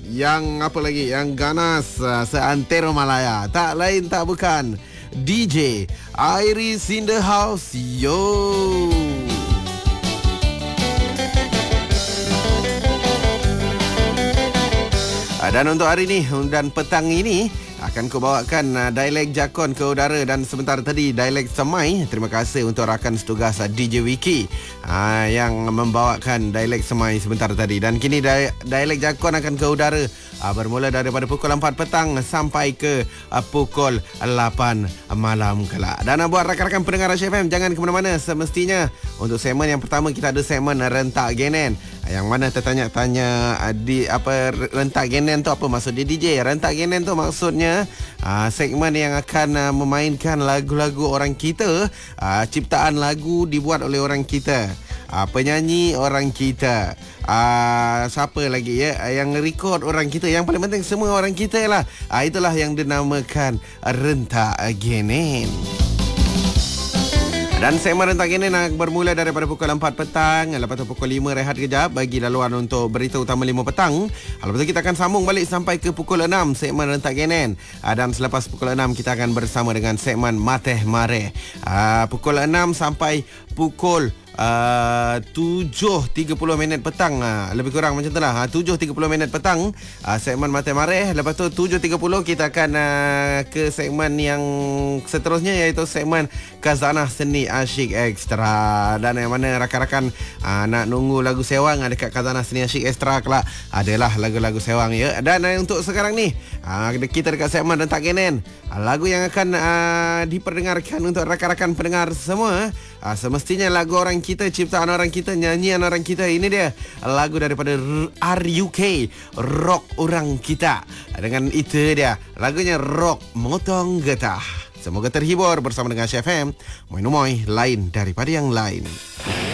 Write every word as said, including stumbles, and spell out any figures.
yang apa lagi, yang ganas uh, seantero Malaya. Tak lain tak bukan D J Iris in the house. Yo. Dan untuk hari ni dan petang ini akan ku bawakan uh, dialek Jakon ke udara, dan sebentar tadi dialek Semai. Terima kasih untuk rakan setugas uh, D J Wiki uh, yang membawakan dialek Semai sebentar tadi. Dan kini di- dialek Jakon akan ke udara uh, bermula daripada pukul empat petang sampai ke uh, pukul lapan malam kelak. Dan uh, buat rakan-rakan pendengar Rush F M, jangan ke mana-mana. Semestinya untuk segmen yang pertama kita ada segmen Rentak Genen, yang mana tertanya-tanya uh, di apa rentak genen tu apa maksud dia D J. Rentak genen tu maksudnya uh, segmen yang akan uh, memainkan lagu-lagu orang kita, uh, ciptaan lagu dibuat oleh orang kita, uh, penyanyi orang kita, uh, siapa lagi ya, uh, yang record orang kita, yang paling penting semua orang kita lah. Uh, itulah yang dinamakan rentak genen. Dan segmen Rentak Genen nak bermula daripada pukul empat petang. Lepas tu pukul lima rehat kejap bagi laluan untuk berita utama lima petang. Lepas tu kita akan sambung balik sampai ke pukul enam segmen Rentak Genen. Dan selepas pukul enam kita akan bersama dengan segmen Mateh Mare. Pukul enam sampai pukul Uh, tujuh tiga puluh minit petang, uh, lebih kurang macam tu lah, uh, tujuh tiga puluh minit petang uh, segmen Mata Mareh. Lepas tu tujuh tiga puluh kita akan uh, ke segmen yang seterusnya, iaitu segmen Khazanah Seni Asyik Extra. Dan yang mana rakan-rakan uh, nak nunggu lagu sewang uh, dekat Khazanah Seni Asyik Extra kelak adalah lagu-lagu sewang ya. Dan uh, untuk sekarang ni uh, kita dekat segmen Rentak Genen, uh, lagu yang akan uh, diperdengarkan untuk rakan-rakan pendengar semua uh, semestinya lagu orang kita, ciptaan orang kita, nyanyian orang kita. Ini dia lagu daripada R U K, Rock Orang Kita. Dengan itu dia lagunya Rock Motong Getah. Semoga terhibur bersama dengan Chef M. Moy Numoy, lain daripada yang lain.